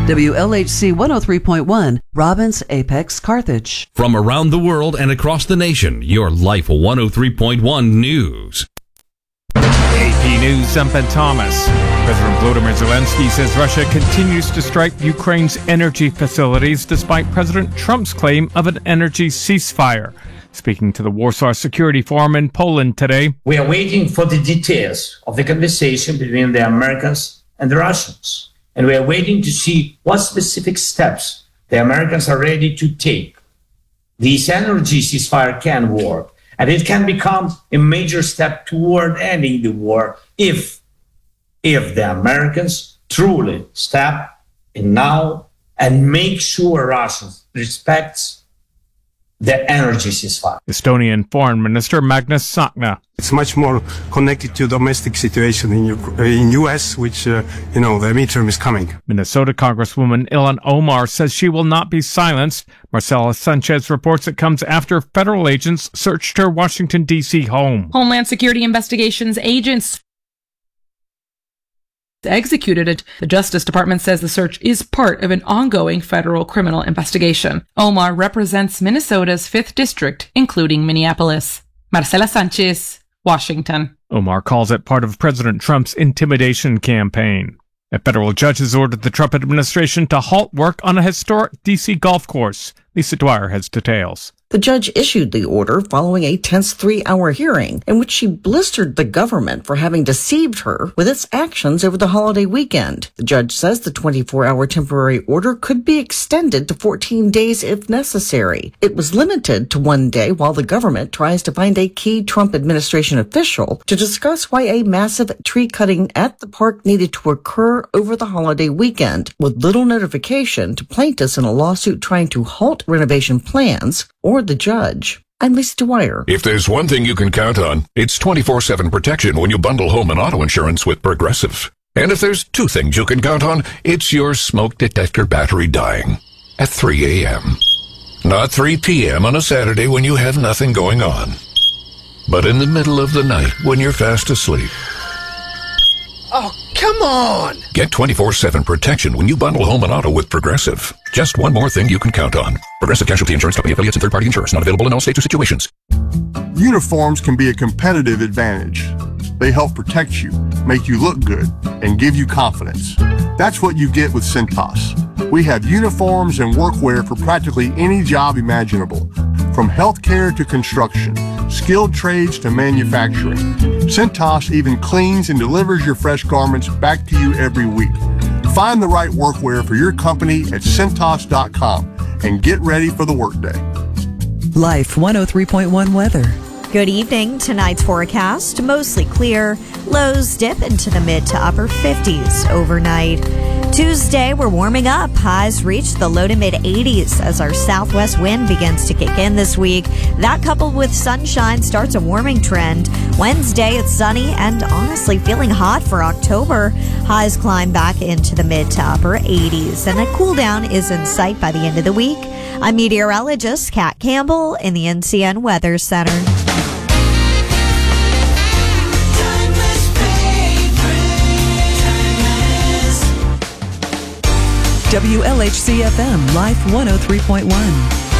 WLHC 103.1, Robbins, Apex, Carthage. From around the world and across the nation, your Life 103.1 News. AP News, I'm Ben Thomas. President Volodymyr Zelensky says Russia continues to strike Ukraine's energy facilities despite President Trump's claim of an energy ceasefire. Speaking to the Warsaw Security Forum in Poland today, we are waiting for the details of the conversation between the Americans and the Russians. And we are waiting to see what specific steps the Americans are ready to take. This energy ceasefire can work, and it can become a major step toward ending the war if the Americans truly step in now and make sure Russia respects the energy ceasefire. Estonian Foreign Minister Magnus Sakna. It's much more connected to domestic situation in U.S., which, the midterm is coming. Minnesota Congresswoman Ilhan Omar says she will not be silenced. Marcela Sanchez reports it comes after federal agents searched her Washington, D.C. home. Homeland Security Investigations agents executed it. The Justice Department says the search is part of an ongoing federal criminal investigation. Omar represents Minnesota's 5th District, including Minneapolis. Marcela Sanchez, Washington. Omar calls it part of President Trump's intimidation campaign. A federal judge has ordered the Trump administration to halt work on a historic D.C. golf course. Lisa Dwyer has details. The judge issued the order following a tense 3-hour hearing in which she blistered the government for having deceived her with its actions over the holiday weekend. The judge says the 24-hour temporary order could be extended to 14 days if necessary. It was limited to 1 day while the government tries to find a key Trump administration official to discuss why a massive tree cutting at the park needed to occur over the holiday weekend, with little notification to plaintiffs in a lawsuit trying to halt renovation plans or the judge. I'm Lisa Dwyer. If there's one thing you can count on, it's 24/7 protection when you bundle home and auto insurance with Progressive. And if there's two things you can count on, it's your smoke detector battery dying at 3 a.m. Not 3 p.m. on a Saturday when you have nothing going on, but in the middle of the night when you're fast asleep. Oh, come on! Get 24/7 protection when you bundle home and auto with Progressive. Just one more thing you can count on. Progressive Casualty Insurance Company, affiliates, and third-party insurers. Not available in all states or situations. Uniforms can be a competitive advantage. They help protect you, make you look good, and give you confidence. That's what you get with Cintas. We have uniforms and workwear for practically any job imaginable, from healthcare to construction, skilled trades to manufacturing. Cintas even cleans and delivers your fresh garments back to you every week. Find the right workwear for your company at Cintas.com and get ready for the workday. Life 103.1 weather. Good evening. Tonight's forecast, mostly clear. Lows dip into the mid to upper 50s overnight. Tuesday, we're warming up. Highs reach the low to mid 80s as our southwest wind begins to kick in this week. That coupled with sunshine starts a warming trend. Wednesday, it's sunny and honestly feeling hot for October. Highs climb back into the mid to upper 80s, and a cool down is in sight by the end of the week. I'm meteorologist Kat Campbell in the NCN Weather Center. WLHC FM, Life 103.1.